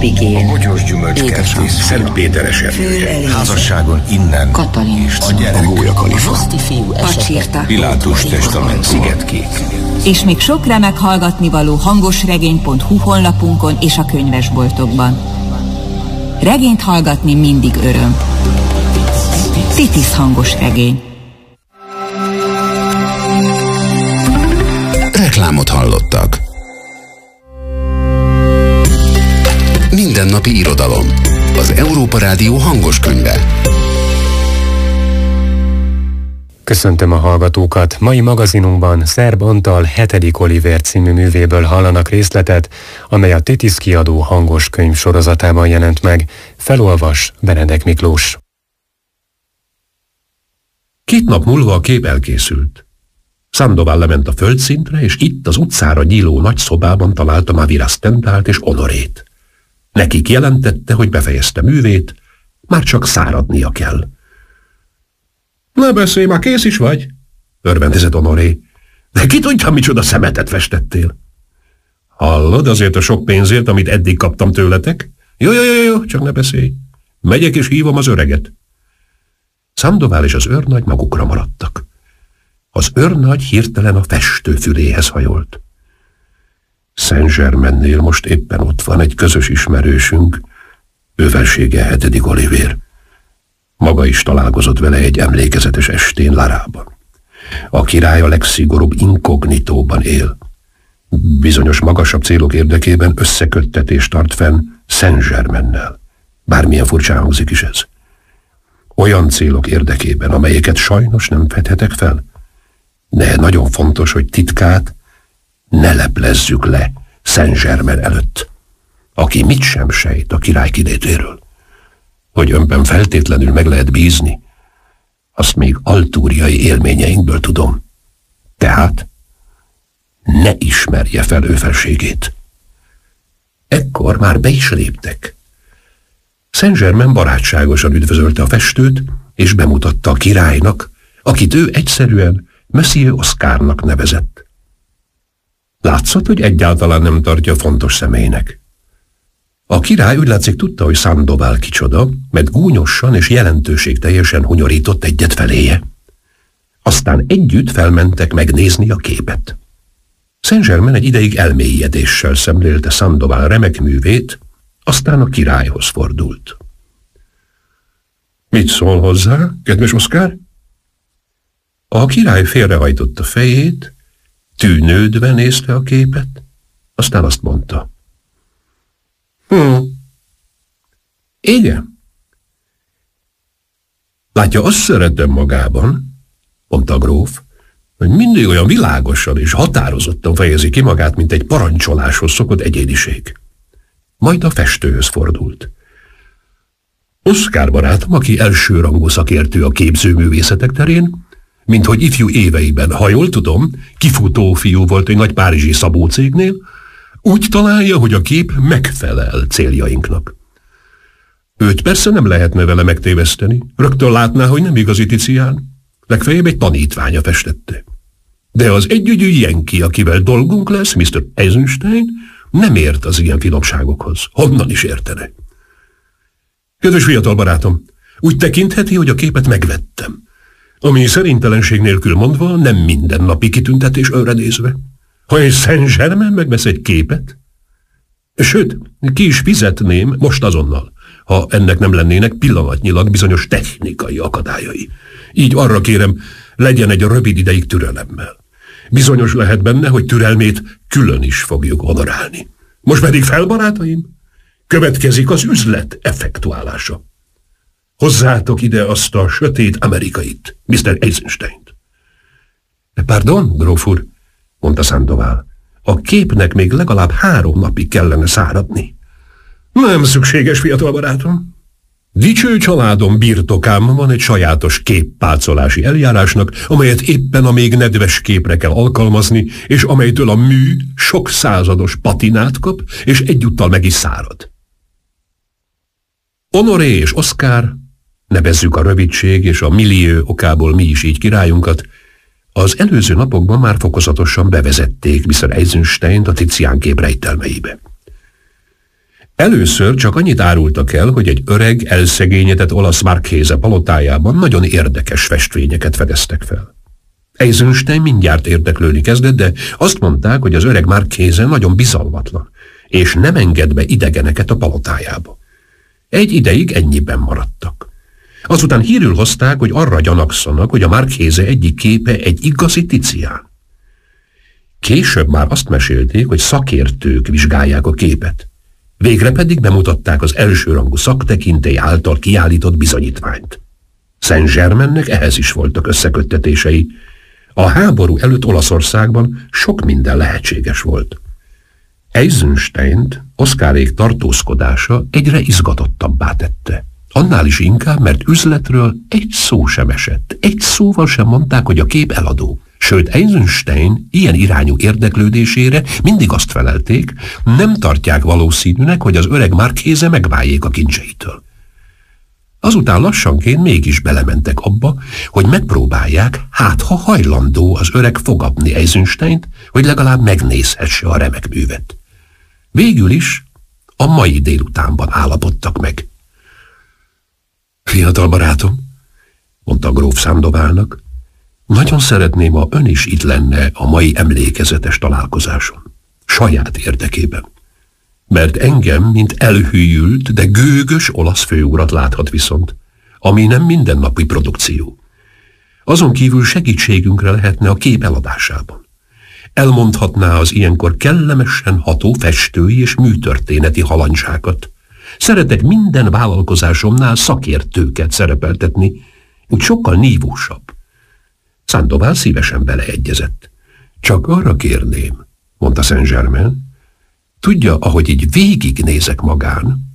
Abigail, a Bogyós Gyümölcskerti Szentpéteres erdője. Házasságon innen Katalin, a gyerek, a Gólyakalifa, Roszti fiú esete, Pilátus testament, Szigetkék. És még sok remek hallgatnivaló hangosregény.hu honlapunkon és a könyvesboltokban. Regényt hallgatni mindig öröm. Titis hangos regény. Reklámot hallottak. Mindennapi irodalom. Az Európa Rádió hangos könyve. Köszöntöm a hallgatókat! Mai magazinunkban Szerb Antal 7. Olivér című művéből hallanak részletet, amely a Titis kiadó hangos könyv sorozatában jelent meg. Felolvas Benedek Miklós. 2 nap múlva a kép elkészült. Sandoval lement a földszintre, és itt az utcára nyíló nagy szobában találta Mavira Stendált és Honorét. Nekik jelentette, hogy befejezte művét, már csak száradnia kell. Ne beszélj, már kész is vagy, örvendezett Honoré. De ki tudja, micsoda szemetet festettél? Hallod, azért a sok pénzért, amit eddig kaptam tőletek? Jó, csak ne beszélj. Megyek és hívom az öreget. Sandoval és az őrnagy magukra maradtak. Az őrnagy hirtelen a festő füléhez hajolt. Saint-Germainnél most éppen ott van egy közös ismerősünk, ő felsége 7. Olivér. Maga is találkozott vele egy emlékezetes estén Larában. A király a legszigorúbb inkognitóban él. Bizonyos magasabb célok érdekében összeköttetést tart fenn Saint-Germainnel. Bármilyen furcsán hangzik is ez. Olyan célok érdekében, amelyeket sajnos nem fedhetek fel. De nagyon fontos, hogy titkát ne leplezzük le Saint-Germain előtt, aki mit sem sejt a király kilétéről. Hogy önben feltétlenül meg lehet bízni, azt még altúriai élményeinkből tudom. Tehát ne ismerje fel ő felségét. Ekkor már be is léptek. Saint-Germain barátságosan üdvözölte a festőt, és bemutatta a királynak, akit ő egyszerűen Monsieur Oscarnak nevezett. Látszott, hogy egyáltalán nem tartja fontos személynek. A király úgy látszik tudta, hogy Sandoval kicsoda, mert gúnyosan és jelentőségteljesen hunyorított egyet feléje. Aztán együtt felmentek megnézni a képet. Saint-Germain egy ideig elmélyedéssel szemlélte Sandoval remek művét, aztán a királyhoz fordult. Mit szól hozzá, kedves Oscar? A király félrehajtotta fejét, tűnődve nézte a képet, aztán azt mondta. Igen. Látja, azt szeretem magában, mondta a gróf, hogy mindig olyan világosan és határozottan fejezi ki magát, mint egy parancsoláshoz szokott egyéniség. Majd a festőhöz fordult. Oscar barátom, aki elsőrangú szakértő a képzőművészetek terén, minthogy ifjú éveiben, ha jól tudom, kifutó fiú volt egy nagy párizsi szabócégnél, úgy találja, hogy a kép megfelel céljainknak. Őt persze nem lehetne vele megtéveszteni, rögtön látná, hogy nem igazi Tizian, legfeljebb egy tanítványa festette. De az együgyű jenki, akivel dolgunk lesz, Mr. Eisenstein, nem ért az ilyen finomságokhoz. Honnan is értene? Kedves fiatal barátom, úgy tekintheti, hogy a képet megvettem, ami szerintelenség nélkül mondva nem mindennapi kitüntetés önre nézve. Ha egy Saint-Germain megvesz egy képet, sőt, ki is fizetném most azonnal, ha ennek nem lennének pillanatnyilag bizonyos technikai akadályai. Így arra kérem, legyen egy rövid ideig türelemmel. Bizonyos lehet benne, hogy türelmét külön is fogjuk honorálni. Most pedig fel, barátaim, következik az üzlet effektuálása. Hozzátok ide azt a sötét amerikait, Mr. Eisenstein-t. Pardon, gróf úr, mondta Sandoval. A képnek még legalább 3 napig kellene száradni. Nem szükséges, fiatal barátom. Dicső családom birtokám van egy sajátos képpácolási eljárásnak, amelyet éppen a még nedves képre kell alkalmazni, és amelytől a mű sok százados patinát kap, és egyúttal meg is szárad. Honoré és Oscar, nevezzük a rövidség és a millió okából mi is így királyunkat, az előző napokban már fokozatosan bevezették Mr. Eisensteint a Tizian kép rejtelmeibe. Először csak annyit árultak el, hogy egy öreg, elszegényedett olasz Marchese palotájában nagyon érdekes festvényeket fedeztek fel. Eisenstein mindjárt érdeklődni kezdett, de azt mondták, hogy az öreg Marchese nagyon bizalmatlan, és nem enged be idegeneket a palotájába. Egy ideig ennyiben maradtak. Azután hírül hozták, hogy arra gyanakszanak, hogy a Marchese egyik képe egy igazi Tizian. Később már azt mesélték, hogy szakértők vizsgálják a képet. Végre pedig bemutatták az elsőrangú szaktekintély által kiállított bizonyítványt. Saint-Germainnek ehhez is voltak összeköttetései. A háború előtt Olaszországban sok minden lehetséges volt. Eisensteint Oscarék tartózkodása egyre izgatottabbá tette. Annál is inkább, mert üzletről egy szó sem esett. Egy szóval sem mondták, hogy a kép eladó. Sőt, Eisenstein ilyen irányú érdeklődésére mindig azt felelték, nem tartják valószínűnek, hogy az öreg Marchese megváljék a kincseitől. Azután lassanként mégis belementek abba, hogy megpróbálják, hát ha hajlandó az öreg fogadni Eisensteint, hogy legalább megnézhesse a remek művet. Végül is a mai délutánban állapodtak meg. Fiatal barátom, mondta gróf Sandovalnak, nagyon szeretném, ha ön is itt lenne a mai emlékezetes találkozáson. Saját érdekében. Mert engem, mint elhűült, de gőgös olasz főurat láthat viszont, ami nem mindennapi produkció. Azon kívül segítségünkre lehetne a kép eladásában. Elmondhatná az ilyenkor kellemesen ható festői és műtörténeti halandzsákat. Szeretek minden vállalkozásomnál szakértőket szerepeltetni, úgy sokkal nívósabb. Sandoval szívesen beleegyezett. Csak arra kérném, mondta Saint-Germain, tudja, ahogy így végignézek magán,